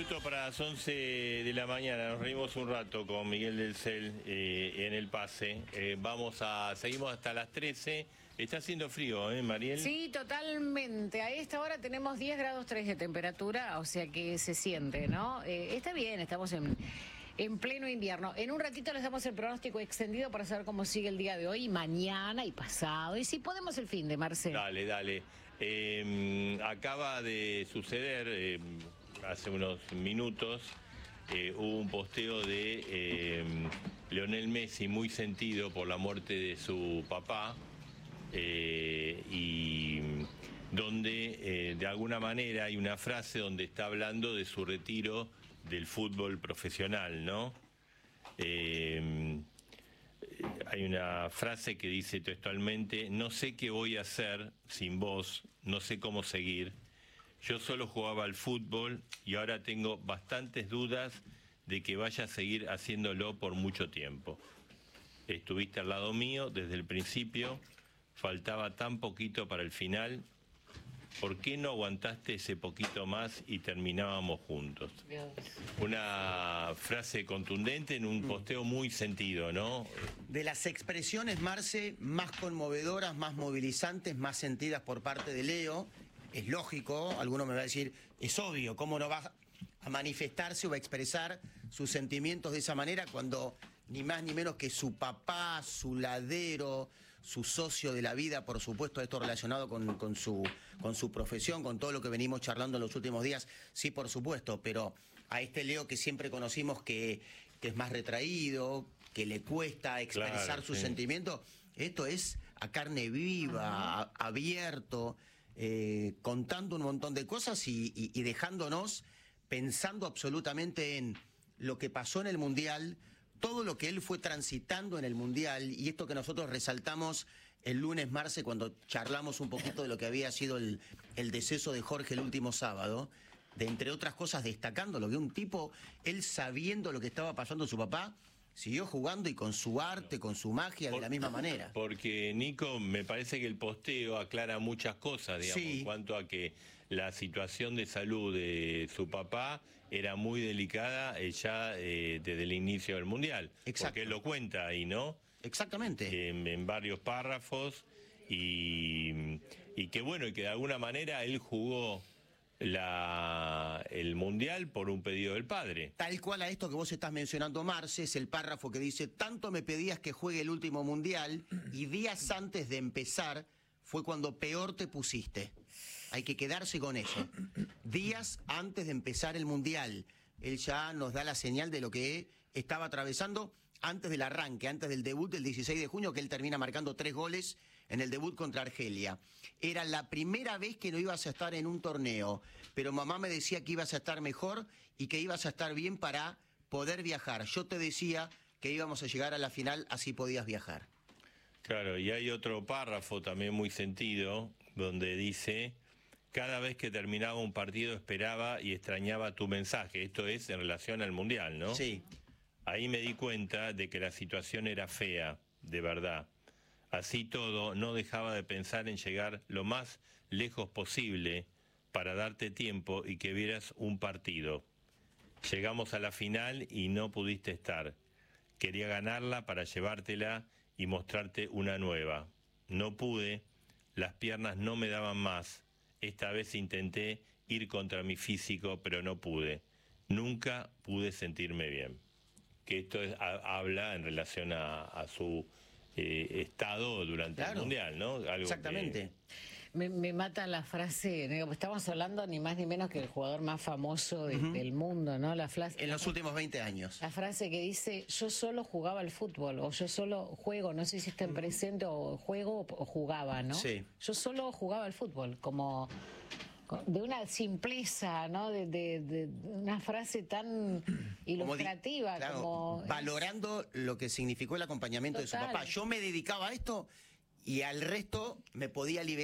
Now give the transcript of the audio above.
Para las 11 de la mañana nos reímos un rato con Miguel del Cel en el pase. Seguimos hasta las 13. Está haciendo frío, Mariel? Sí, totalmente. A esta hora tenemos 10 grados 3 de temperatura, o sea que se siente, ¿no? Está bien, estamos en pleno invierno. En un ratito les damos el pronóstico extendido para saber cómo sigue el día de hoy, mañana y pasado. Y si podemos el fin de Marcelo. Dale. Acaba de suceder, hace unos minutos, hubo un posteo de Lionel Messi muy sentido por la muerte de su papá, y donde de alguna manera hay una frase donde está hablando de su retiro del fútbol profesional, ¿no? Hay una frase que dice textualmente: no sé qué voy a hacer sin vos, no sé cómo seguir. Yo solo jugaba al fútbol y ahora tengo bastantes dudas de que vaya a seguir haciéndolo por mucho tiempo. Estuviste al lado mío desde el principio, faltaba tan poquito para el final. ¿Por qué no aguantaste ese poquito más y terminábamos juntos? Dios. Una frase contundente en un posteo muy sentido, ¿no? De las expresiones, Marce, más conmovedoras, más movilizantes, más sentidas por parte de Leo. Es lógico, alguno me va a decir, es obvio, ¿cómo no va a manifestarse o a expresar sus sentimientos de esa manera cuando ni más ni menos que su papá, su ladero, su socio de la vida, por supuesto, esto relacionado con su profesión, con todo lo que venimos charlando en los últimos días, sí, por supuesto, pero a este Leo que siempre conocimos que es más retraído, que le cuesta expresar sus sentimientos, esto es a carne viva, abierto, contando un montón de cosas y dejándonos pensando absolutamente en lo que pasó en el Mundial, todo lo que él fue transitando en el Mundial, y esto que nosotros resaltamos el lunes, Marce, cuando charlamos un poquito de lo que había sido el deceso de Jorge el último sábado, de entre otras cosas destacando lo que un tipo, él sabiendo lo que estaba pasando su papá, siguió jugando y con su arte, con su magia, de la misma manera. Porque, Nico, me parece que el posteo aclara muchas cosas, digamos, en cuanto a que la situación de salud de su papá era muy delicada ya desde el inicio del Mundial. Exacto. Porque él lo cuenta ahí, ¿no? Exactamente. En varios párrafos, y que bueno, y que de alguna manera él jugó el Mundial por un pedido del padre. Tal cual a esto que vos estás mencionando, Marce, es el párrafo que dice: tanto me pedías que juegue el último Mundial y días antes de empezar fue cuando peor te pusiste. Hay que quedarse con eso. Días antes de empezar el Mundial. Él ya nos da la señal de lo que estaba atravesando antes del arranque, antes del debut del 16 de junio, que él termina marcando 3 goles en el debut contra Argelia. Era la primera vez que no ibas a estar en un torneo, pero mamá me decía que ibas a estar mejor y que ibas a estar bien para poder viajar. Yo te decía que íbamos a llegar a la final, así podías viajar. Claro, y hay otro párrafo también muy sentido, donde dice: cada vez que terminaba un partido esperaba y extrañaba tu mensaje. Esto es en relación al Mundial, ¿no? Sí. Ahí me di cuenta de que la situación era fea, de verdad. Así todo, no dejaba de pensar en llegar lo más lejos posible para darte tiempo y que vieras un partido. Llegamos a la final y no pudiste estar. Quería ganarla para llevártela y mostrarte una nueva. No pude, las piernas no me daban más. Esta vez intenté ir contra mi físico, pero no pude. Nunca pude sentirme bien. Que esto habla en relación a su estado durante el Mundial, ¿no? Algo exactamente. Me mata la frase, estamos hablando ni más ni menos que el jugador más famoso del mundo, ¿no? En los últimos 20 años. La frase que dice: yo solo jugaba al fútbol, o yo solo juego, no sé si está en presente, o juego o jugaba, ¿no? Sí. Yo solo jugaba al fútbol, como de una simpleza, ¿no? De una frase tan ilustrativa. Claro, valorando lo que significó el acompañamiento de su papá. Yo me dedicaba a esto y al resto me podía liberar.